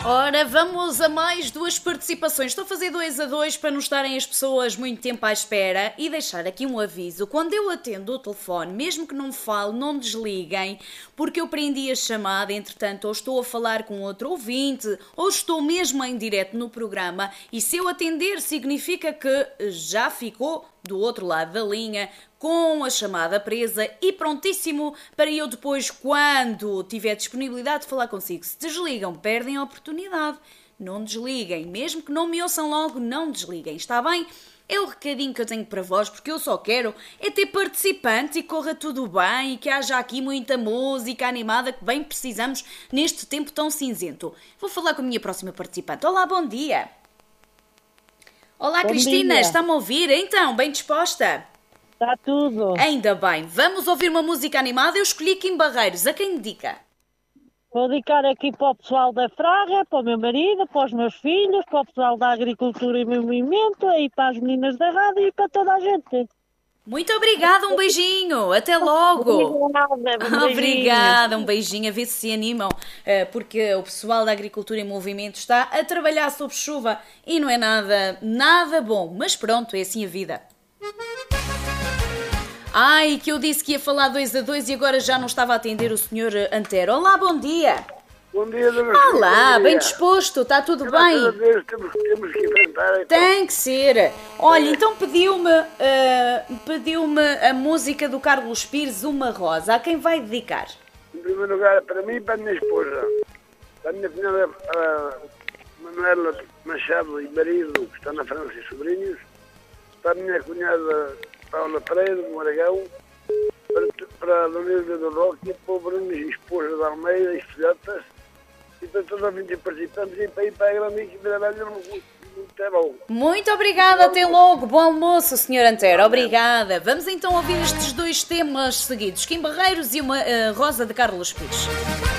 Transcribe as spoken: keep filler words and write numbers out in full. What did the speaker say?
Ora, vamos a mais duas participações. Estou a fazer dois a dois para não estarem as pessoas muito tempo à espera e deixar aqui um aviso. Quando eu atendo o telefone, mesmo que não fale, não desliguem, porque eu prendi a chamada, entretanto, ou estou a falar com outro ouvinte, ou estou mesmo em direto no programa, e se eu atender significa que já ficou do outro lado da linha, com a chamada presa e prontíssimo para eu depois, quando tiver disponibilidade de falar consigo. Se desligam, perdem a oportunidade. Não desliguem, mesmo que não me ouçam logo, não desliguem, está bem? É o recadinho que eu tenho para vós, porque eu só quero é ter participantes e corra tudo bem e que haja aqui muita música animada que bem precisamos neste tempo tão cinzento. Vou falar com a minha próxima participante. Olá, bom dia! Olá, Bom Cristina, dia. está-me a ouvir? Então, bem disposta? Está tudo. Ainda bem. Vamos ouvir uma música animada? Eu escolhi Kim Barreiros. A quem dedica? Vou dedicar aqui para o pessoal da Fraga, para o meu marido, para os meus filhos, para o pessoal da agricultura e movimento, e para as meninas da rádio e para toda a gente. Muito obrigada, um beijinho. Até logo. Obrigada, um beijinho. Obrigada, um beijinho. A ver se se animam, eh, porque o pessoal da agricultura e movimento está a trabalhar sob chuva e não é nada, nada bom. Mas pronto, é assim a vida. Ai, que eu disse que ia falar dois a dois e agora já não estava a atender o senhor Antero. Olá, bom dia. Bom dia, dona Olá, Bom bem dia. disposto, está tudo Graças a bem? Deus, temos, temos que enfrentar. Então. Tem que ser. Olha, então pediu-me eh, pediu-me a música do Carlos Pires, Uma Rosa. A quem vai dedicar? Em primeiro lugar, para mim e para a minha esposa. Para a minha cunhada a Manuela Machado e marido, que está na França e sobrinhos. Para a minha cunhada Paula Pereira, do Aragão. Para, para a Dona Ilha do Roque, para o Bruno e esposa da Almeida e filhotas. E para todos os vinte participantes e para ir para a grande equipe da rádio muito é bom. Muito obrigada, até logo. Bom almoço, senhor Antero. Obrigada. Vamos então ouvir estes dois temas seguidos. Kim Barreiros e Uma eh, Rosa de Carlos Pires.